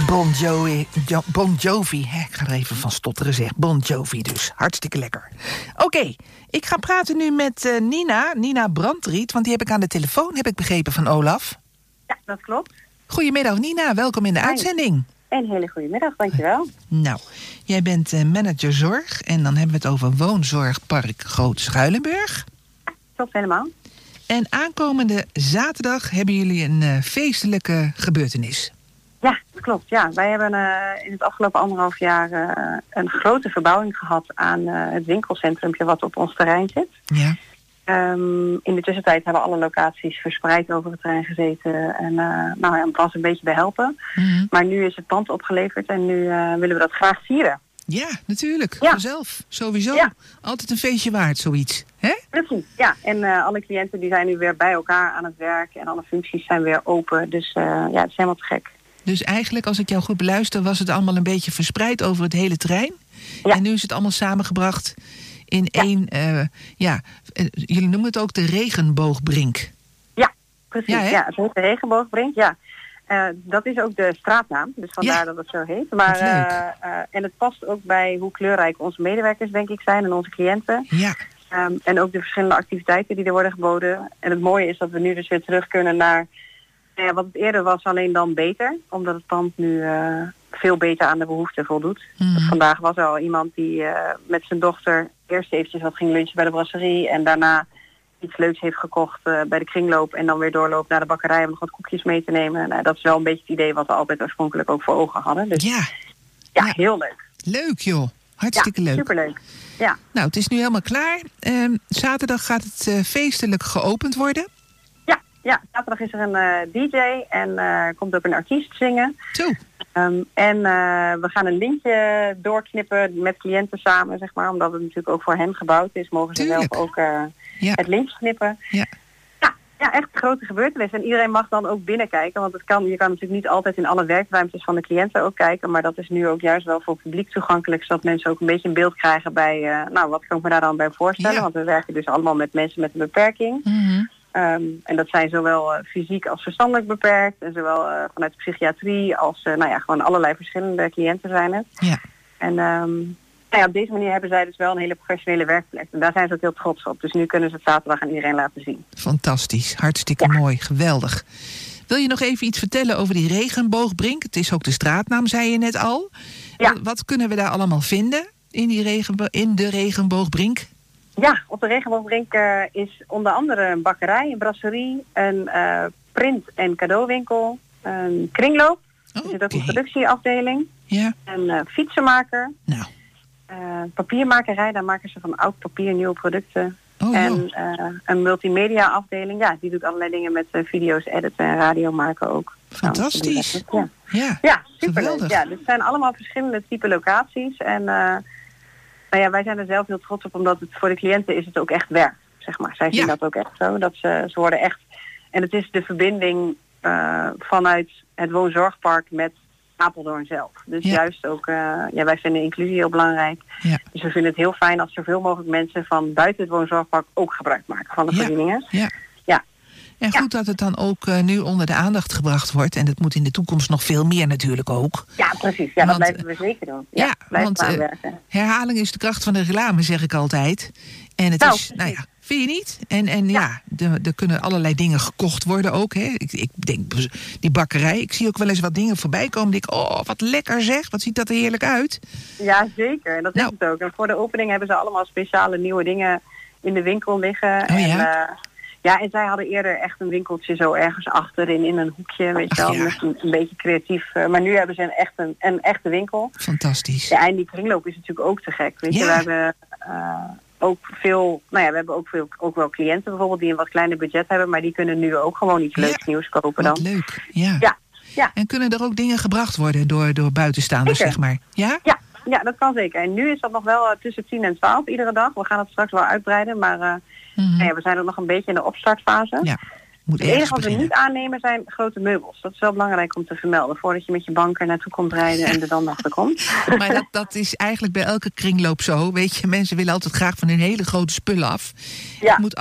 Bon Jovi. Ik ga er even van stotteren, zeg. Bon Jovi dus. Hartstikke lekker. Oké, ik ga praten nu met Nina Brandriet, want die heb ik aan de telefoon, heb ik begrepen, van Olaf. Ja, dat klopt. Goedemiddag Nina, welkom in de uitzending. Een hele goede middag, dankjewel. Nou, jij bent manager zorg en dan hebben we het over Woonzorgpark Groot Schuilenburg. Klopt helemaal. En aankomende zaterdag hebben jullie een feestelijke gebeurtenis. Ja, dat klopt. Ja, wij hebben in het afgelopen 1,5 jaar een grote verbouwing gehad aan het winkelcentrumpje wat op ons terrein zit. Ja. In de tussentijd hebben alle locaties verspreid over het terrein gezeten en het was een beetje behelpen. Mm-hmm. Maar nu is het pand opgeleverd en nu willen we dat graag vieren. Ja, natuurlijk. Ja. vanzelf. Sowieso. Ja. Altijd een feestje waard, zoiets. Hè? Precies, ja. En alle cliënten die zijn nu weer bij elkaar aan het werk en alle functies zijn weer open. Dus het is helemaal te gek. Dus eigenlijk, als ik jou goed beluister, was het allemaal een beetje verspreid over het hele terrein. Ja. En nu is het allemaal samengebracht in één, jullie noemen het ook de regenboogbrink. Ja, precies. Ja, Ja, het heet de Regenboogbrink, ja. Dat is ook de straatnaam, dus vandaar dat het zo heet. Maar, en het past ook bij hoe kleurrijk onze medewerkers, denk ik, zijn en onze cliënten. Ja. En ook de verschillende activiteiten die er worden geboden. En het mooie is dat we nu dus weer terug kunnen naar wat het eerder was, alleen dan beter. Omdat het pand nu veel beter aan de behoeften voldoet. Mm. Dus vandaag was er al iemand die met zijn dochter eerst eventjes wat ging lunchen bij de brasserie en daarna iets leuks heeft gekocht bij de kringloop en dan weer doorloopt naar de bakkerij om nog wat koekjes mee te nemen. Nou, dat is wel een beetje het idee wat we altijd oorspronkelijk ook voor ogen hadden. Dus ja, heel leuk. Leuk joh. Hartstikke leuk. Superleuk. Ja. Nou, het is nu helemaal klaar. Zaterdag gaat het feestelijk geopend worden. Ja, zaterdag is er een DJ en komt ook een artiest zingen. Zo. En we gaan een lintje doorknippen met cliënten samen, zeg maar. Omdat het natuurlijk ook voor hen gebouwd is, mogen ze zelf ook het lintje knippen. Ja. Ja, echt een grote gebeurtenis. En iedereen mag dan ook binnenkijken. Want je kan natuurlijk niet altijd in alle werkruimtes van de cliënten ook kijken. Maar dat is nu ook juist wel voor het publiek toegankelijk. Zodat mensen ook een beetje een beeld krijgen bij, wat kan ik me daar dan bij voorstellen. Ja. Want we werken dus allemaal met mensen met een beperking. Mm-hmm. En dat zijn zowel fysiek als verstandelijk beperkt. En zowel vanuit de psychiatrie als gewoon allerlei verschillende cliënten zijn het. Ja. En op deze manier hebben zij dus wel een hele professionele werkplek. En daar zijn ze ook heel trots op. Dus nu kunnen ze het zaterdag aan iedereen laten zien. Fantastisch. Hartstikke mooi. Geweldig. Wil je nog even iets vertellen over die regenboogbrink? Het is ook de straatnaam, zei je net al. Ja. Wat kunnen we daar allemaal vinden in de regenboogbrink? Ja, op de Regenboogbrink is onder andere een bakkerij, een brasserie, een print- en cadeauwinkel, een kringloop. Er zit ook een productieafdeling, een fietsenmaker, papiermakerij, daar maken ze van oud papier nieuwe producten. Een multimedia afdeling, die doet allerlei dingen met video's editen en radio maken ook. Fantastisch. Ja, superleuk. Ja, dit zijn allemaal verschillende type locaties en wij zijn er zelf heel trots op, omdat het voor de cliënten is het ook echt werk, zeg maar. Zij zien dat ook echt zo, dat ze worden echt. En het is de verbinding vanuit het woonzorgpark met Apeldoorn zelf. Dus juist ook, wij vinden inclusie heel belangrijk. Ja. Dus we vinden het heel fijn als zoveel mogelijk mensen van buiten het woonzorgpark ook gebruik maken van de voorzieningen. Ja. En goed dat het dan ook nu onder de aandacht gebracht wordt. En dat moet in de toekomst nog veel meer natuurlijk ook. Ja, precies. Ja, dat blijven we zeker doen. Want herhaling is de kracht van de reclame, zeg ik altijd. En het is, vind je niet? En er kunnen allerlei dingen gekocht worden ook. Hè? Ik denk, die bakkerij, ik zie ook wel eens wat dingen voorbij komen. Ik denk, wat lekker zeg, wat ziet dat er heerlijk uit. Ja, zeker. En dat is het ook. En voor de opening hebben ze allemaal speciale nieuwe dingen in de winkel liggen. En zij hadden eerder echt een winkeltje zo ergens achterin in een hoekje, weet je wel, een beetje creatief. Maar nu hebben ze een echte winkel. Fantastisch. Ja, en die kringloop is natuurlijk ook te gek, weet je. We hebben ook veel, we hebben ook wel cliënten bijvoorbeeld die een wat kleiner budget hebben, maar die kunnen nu ook gewoon iets leuks nieuws kopen dan. Leuk, ja. En kunnen er ook dingen gebracht worden door buitenstaanders, zeg maar? Ja? Ja, dat kan zeker. En nu is dat nog wel tussen 10 en 12 iedere dag. We gaan het straks wel uitbreiden, maar we zijn ook nog een beetje in de opstartfase. Ja, het enige wat we niet aannemen zijn grote meubels. Dat is wel belangrijk om te vermelden, voordat je met je bank er naartoe komt rijden en er dan achter komt. Maar dat is eigenlijk bij elke kringloop zo. Weet je, mensen willen altijd graag van hun hele grote spullen af. Ja. Het moet